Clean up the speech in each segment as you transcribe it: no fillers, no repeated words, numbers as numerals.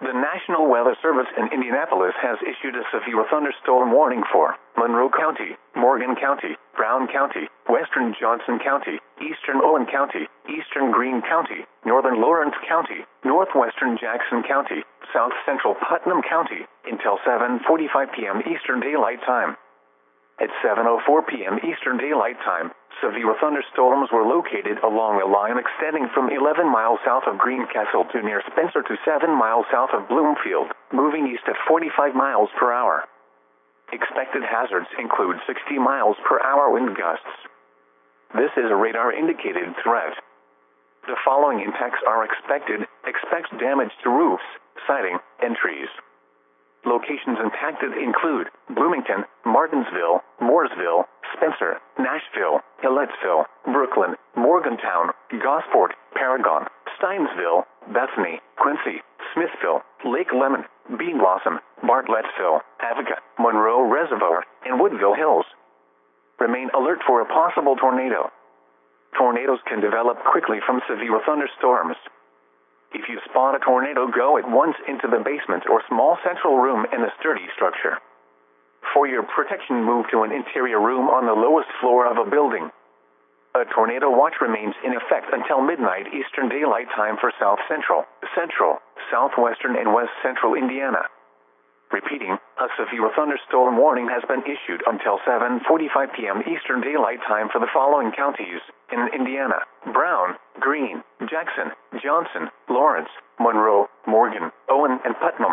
The National Weather Service in Indianapolis has issued a severe thunderstorm warning for Monroe County, Morgan County, Brown County, Western Johnson County, Eastern Owen County, Eastern Greene County, Northern Lawrence County, Northwestern Jackson County, South Central Putnam County, until 7:45 p.m. Eastern Daylight Time. At 7:04 p.m. Eastern Daylight Time, severe thunderstorms were located along a line extending from 11 miles south of Greencastle to near Spencer to 7 miles south of Bloomfield, moving east at 45 miles per hour. Expected hazards include 60 miles per hour wind gusts. This is a radar-indicated threat. The following impacts are expected. Expect damage to roofs, siding, and trees. Locations impacted include Bloomington, Martinsville, Mooresville, Spencer, Nashville, Hilletsville, Brooklyn, Morgantown, Gosport, Paragon, Steinsville, Bethany, Quincy, Smithville, Lake Lemon, Bean Blossom, Bartlettsville, Avoca, Monroe Reservoir, and Woodville Hills. Remain alert for a possible tornado. Tornadoes can develop quickly from severe thunderstorms. If you spot a tornado, go at once into the basement or small central room in a sturdy structure. For your protection, move to an interior room on the lowest floor of a building. A tornado watch remains in effect until midnight Eastern Daylight Time for South Central, Southwestern, and West Central Indiana. Repeating, a severe thunderstorm warning has been issued until 7:45 p.m. Eastern Daylight Time for the following counties in Indiana: Brown, Greene, Jackson, Johnson, Lawrence, Monroe, Morgan, Owen, and Putnam.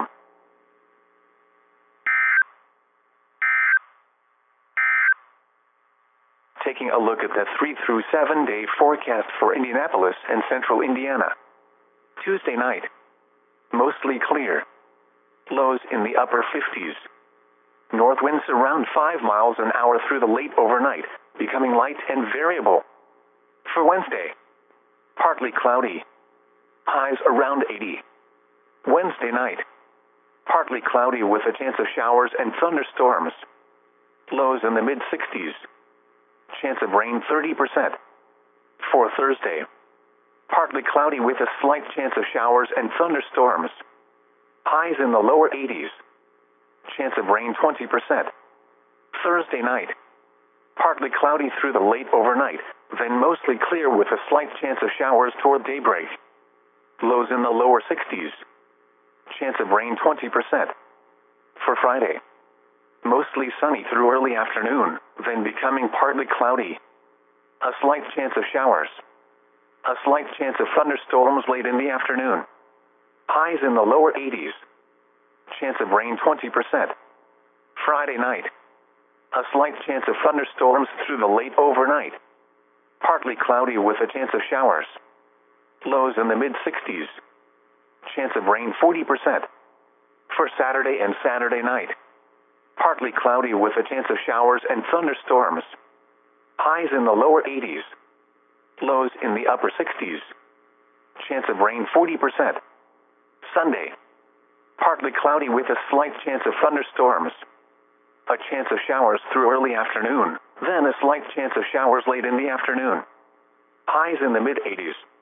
Taking a look at the 3 through 7 day forecast for Indianapolis and central Indiana. Tuesday night. Mostly clear. Lows in the upper 50s. North winds around 5 miles an hour through the late overnight, becoming light and variable. For Wednesday, partly cloudy. Highs around 80. Wednesday night, partly cloudy with a chance of showers and thunderstorms. Lows in the mid-60s. Chance of rain 30%. For Thursday, partly cloudy with a slight chance of showers and thunderstorms. Highs in the lower 80s. Chance of rain 20%. Thursday night, partly cloudy through the late overnight, then mostly clear with a slight chance of showers toward daybreak. Lows in the lower 60s. Chance of rain 20%. For Friday, mostly sunny through early afternoon, then becoming partly cloudy. A slight chance of showers. A slight chance of thunderstorms late in the afternoon. Highs in the lower 80s. Chance of rain 20%. Friday night. A slight chance of thunderstorms through the late overnight. Partly cloudy with a chance of showers. Lows in the mid-60s. Chance of rain 40%. For Saturday and Saturday night. Partly cloudy with a chance of showers and thunderstorms. Highs in the lower 80s. Lows in the upper 60s. Chance of rain 40%. Sunday. Partly cloudy with a slight chance of thunderstorms. A chance of showers through early afternoon, then a slight chance of showers late in the afternoon. Highs in the mid-80s.